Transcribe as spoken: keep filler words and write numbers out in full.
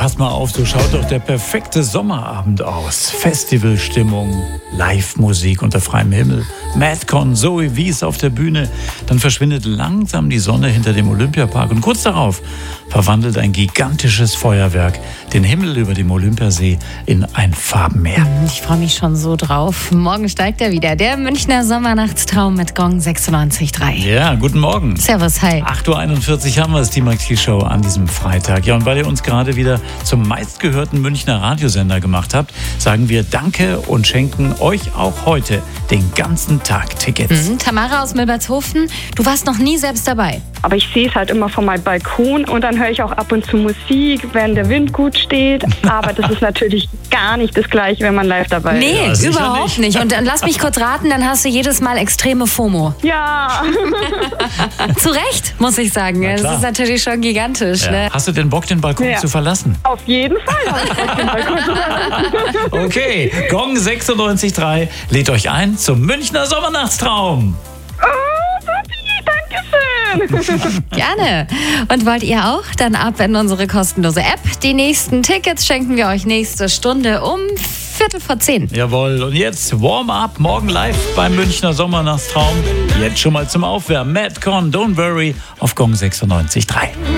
Pass mal auf, so schaut doch der perfekte Sommerabend aus. Festivalstimmung, Live-Musik unter freiem Himmel, Madcon, Zoe Wies auf der Bühne. Dann verschwindet langsam die Sonne hinter dem Olympiapark und kurz darauf verwandelt ein gigantisches Feuerwerk den Himmel über dem Olympiasee in ein Farbenmeer. Ich freue mich schon so drauf. Morgen steigt er wieder, der Münchner Sommernachtstraum mit Gong sechsundneunzig Komma drei. Ja, guten Morgen. Servus, hi. acht Uhr einundvierzig haben wir es, die Maxi-Show an diesem Freitag. Ja, und weil ihr uns gerade wieder zum meistgehörten Münchner Radiosender gemacht habt, sagen wir Danke und schenken euch auch heute den ganzen Tag Tickets. Mhm. Tamara aus Milbertshofen, du warst noch nie selbst dabei. Aber ich sehe es halt immer von meinem Balkon und dann höre ich auch ab und zu Musik, wenn der Wind gut steht. Aber das ist natürlich gar nicht das Gleiche, wenn man live dabei Nee, ist. Ja, überhaupt nicht. Und dann lass mich kurz raten, dann hast du jedes Mal extreme FOMO. Ja. Zu Recht, muss ich sagen. Na Das klar. ist natürlich schon gigantisch. Ja. Ne? Hast du den Bock, den Balkon Ja. zu verlassen? Auf jeden Fall habe ich auf den Balkon zu lassen. Okay, Gong sechsundneunzig Komma drei lädt euch ein zum Münchner Sommernachtstraum. Oh, Sophie, danke schön. Gerne. Und wollt ihr auch? Dann ab in unsere kostenlose App. Die nächsten Tickets schenken wir euch nächste Stunde um Viertel vor zehn. Jawohl, und jetzt Warm-up, morgen live beim Münchner Sommernachtstraum. Jetzt schon mal zum Aufwärmen. Madcon, Don't Worry auf Gong sechsundneunzig Komma drei.